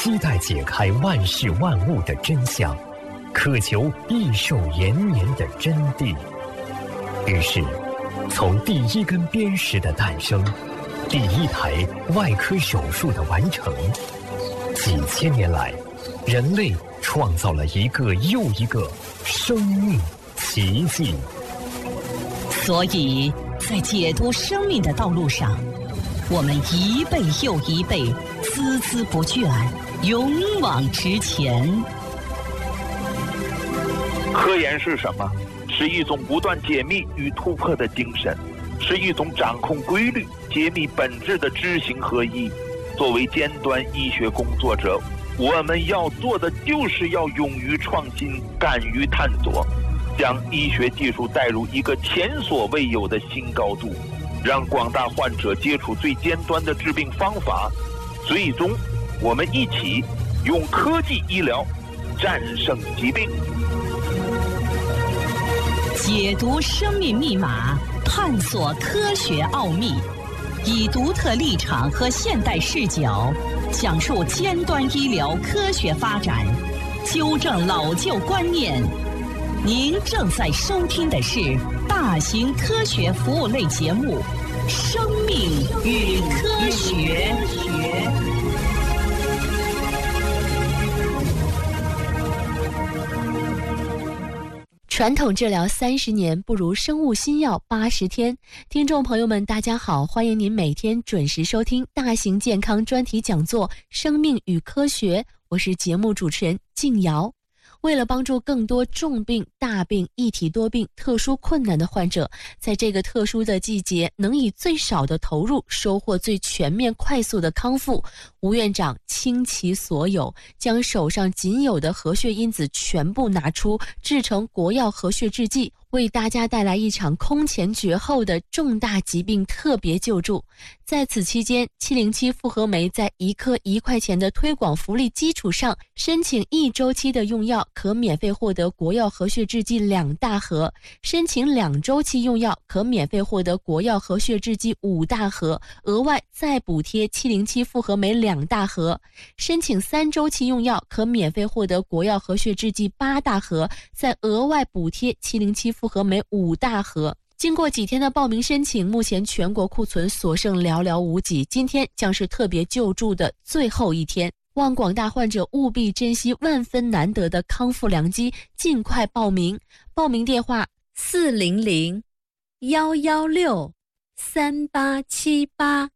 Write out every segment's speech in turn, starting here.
期待解开万事万物的真相，渴求益寿延年的真谛。于是，从第一根砭石的诞生，第一台外科手术的完成，几千年来，人类创造了一个又一个生命奇迹。 所以在解读生命的道路上，我们一辈又一辈，孜孜不倦，勇往直前。 科研是什么？是一种不断解密与突破的精神，是一种掌控规律、解密本质的知行合一。作为尖端医学工作者，我们要做的就是要勇于创新，敢于探索，将医学技术带入一个前所未有的新高度，让广大患者接触最尖端的治病方法。最终，我们一起用科技医疗战胜疾病。 解读生命密码，探索科学奥秘，以独特立场和现代视角，讲述尖端医疗科学发展，纠正老旧观念。您正在收听的是大型科学服务类节目《生命与科学》。 传统治疗30年，不如生物新药80天。听众朋友们，大家好，欢迎您每天准时收听大型健康专题讲座《生命与科学》，我是节目主持人静瑶。为了帮助更多重病、大病、一体多病、特殊困难的患者，在这个特殊的季节能以最少的投入收获最全面快速的康复，吴院长倾其所有，将手上仅有的核血因子全部拿出，制成国药核血制剂，为大家带来一场空前绝后的重大疾病特别救助。在此期间，707复合酶在1克1块钱的推广福利基础上，申请1周期的用药可免费获得国药核血制剂2大盒，申请2周期用药可免费获得国药核血制剂5大盒，额外再补贴707复合酶2大盒，申请3周期用药可免费获得国药核血制剂8大盒，再额外补贴707复合酶5大盒。经过几天的报名申请，目前全国库存所剩寥寥无几，今天将是特别救助的最后一天，望广大患者务必珍惜万分难得的康复良机，尽快报名。报名电话400-116-3878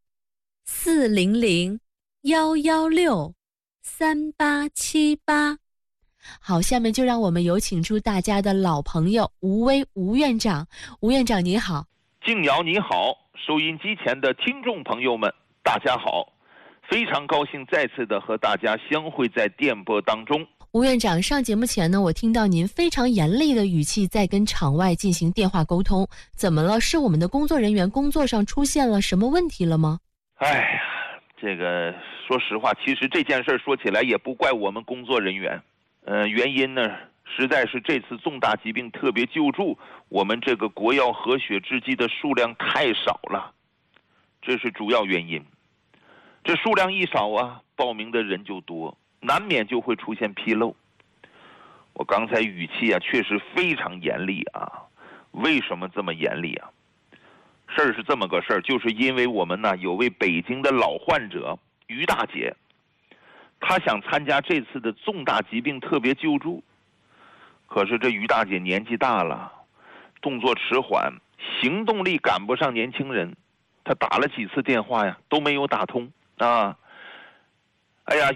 400-116-3878。好，下面就让我们有请出大家的老朋友吴威吴院长。吴院长您好。 静瑶你好，收音机前的听众朋友们大家好，非常高兴再次的和大家相会在电波当中。 吴院长，上节目前呢，我听到您非常严厉的语气在跟场外进行电话沟通，怎么了？是我们的工作人员工作上出现了什么问题了吗？ 哎呀，这个说实话，其实这件事说起来也不怪我们工作人员。原因呢，实在是这次重大疾病特别救助，我们这个国药核血制剂的数量太少了，这是主要原因。这数量一少啊，报名的人就多，难免就会出现纰漏。我刚才语气啊，确实非常严厉啊。为什么这么严厉啊？事儿是这么个事儿，就是因为我们呢有位北京的老患者于大姐。他想参加这次的重大疾病特别救助，可是这于大姐年纪大了，动作迟缓，行动力赶不上年轻人，他打了几次电话呀，都没有打通啊。哎呀，